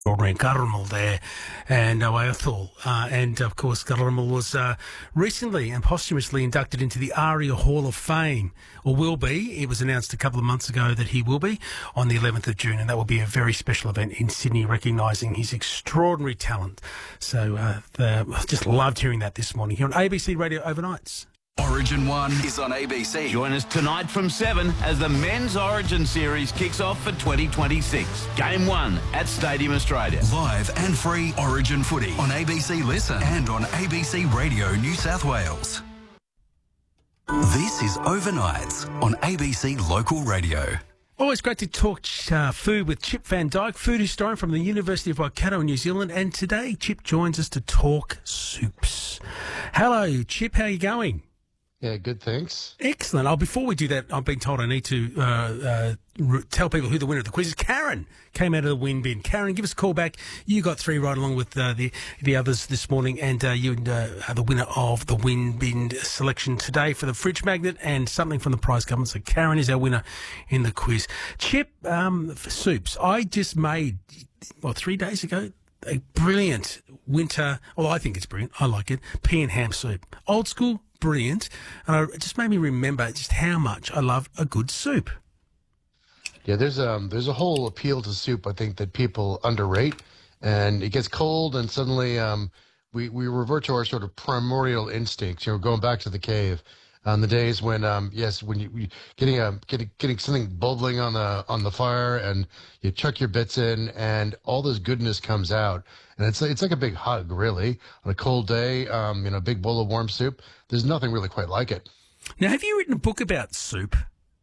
Extraordinary Guttermal there and Oathal. And of course, Guttermal was recently and posthumously inducted into the ARIA Hall of Fame, or will be. It was announced a couple of months ago that he will be on the 11th of June, and that will be a very special event in Sydney, recognising his extraordinary talent. So I just loved hearing that this morning here on ABC Radio Overnights. Origin 1 is on ABC. Join us tonight from 7 as the Men's Origin Series kicks off for 2026. Game 1 at Stadium Australia. Live and free Origin footy on ABC Listen and on ABC Radio New South Wales. This is Overnights on ABC Local Radio. Always great to talk food with Chip Van Dyke, food historian from the University of Waikato in New Zealand. And today, Chip joins us to talk soups. Hello, Chip. How are you going? Yeah, good, thanks. Excellent. Oh, before we do that, I've been told I need to tell people who the winner of the quiz is. Karen came out of the win bin. Karen, give us a call back. You got 3 right along with the others this morning, and you are the winner of the win bin selection today for the fridge magnet and something from the prize government. So Karen is our winner in the quiz. Chip, for soups, I just made, 3 days ago, a brilliant winter, I think it's brilliant, I like it, pea and ham soup. Old school, brilliant, and it just made me remember just how much I love a good soup. Yeah, there's a whole appeal to soup, I think, that people underrate, and it gets cold, and suddenly we revert to our sort of primordial instincts. Going back to the cave, the days when when you getting something bubbling on the fire, and you chuck your bits in, and all this goodness comes out, and it's like a big hug, really, on a cold day. A big bowl of warm soup. There's nothing really quite like it. Now, have you written a book about soup?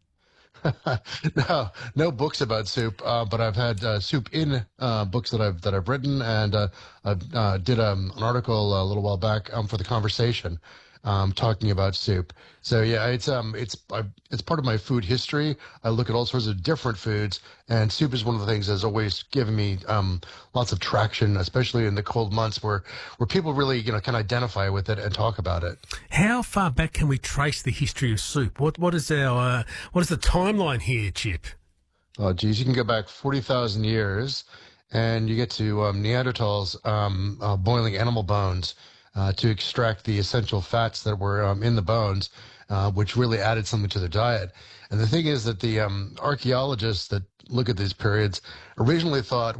No books about soup, but I've had soup in books that I've written, and I did an article a little while back for The Conversation, talking about soup. So yeah, it's part of my food history. I look at all sorts of different foods, and soup is one of the things that's always given me lots of traction, especially in the cold months where people really can identify with it and talk about it. How far back can we trace the history of soup? What is the timeline here, Chip? Oh, geez, you can go back 40,000 years, and you get to Neanderthals boiling animal bones to extract the essential fats that were in the bones, which really added something to their diet. And the thing is that the archaeologists that look at these periods originally thought,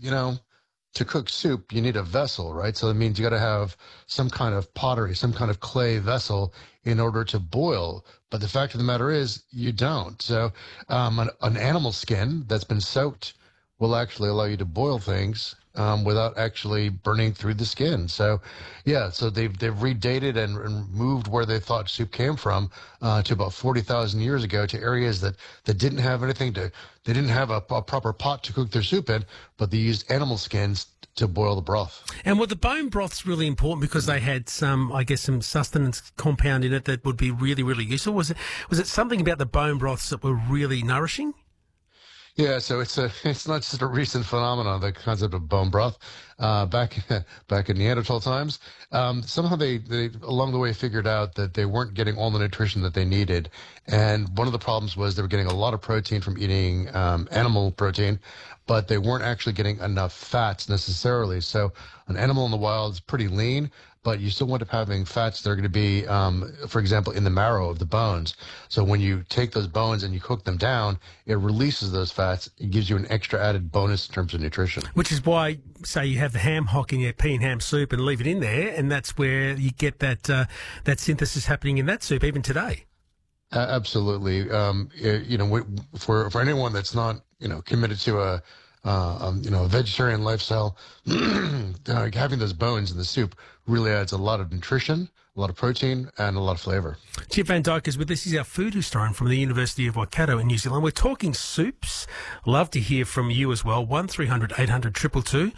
to cook soup, you need a vessel, right? So that means you got to have some kind of pottery, some kind of clay vessel in order to boil. But the fact of the matter is, you don't. So an animal skin that's been soaked will actually allow you to boil things without actually burning through the skin. So, yeah, so they've redated and moved where they thought soup came from to about 40,000 years ago, to areas that didn't have anything they didn't have a proper pot to cook their soup in, but they used animal skins to boil the broth. And the bone broth's really important because they had some sustenance compound in it that would be really, really useful. Was it something about the bone broths that were really nourishing? Yeah, so it's not just a recent phenomenon, the concept of bone broth. Back in Neanderthal times, somehow they along the way figured out that they weren't getting all the nutrition that they needed, and one of the problems was they were getting a lot of protein from eating animal protein, but they weren't actually getting enough fats necessarily. So an animal in the wild is pretty lean, but you still wind up having fats that are going to be, for example, in the marrow of the bones. So when you take those bones and you cook them down, it releases those fats. It gives you an extra added bonus in terms of nutrition. Which is why, say, you have the ham hock in your pea and ham soup and leave it in there, and that's where you get that synthesis happening in that soup even today. Absolutely. For anyone that's not committed to a vegetarian lifestyle, having those bones in the soup really adds a lot of nutrition, a lot of protein, and a lot of flavour. Chip Van Dyke is with us. He's our food historian from the University of Waikato in New Zealand. We're talking soups. Love to hear from you as well. 1300 800 222.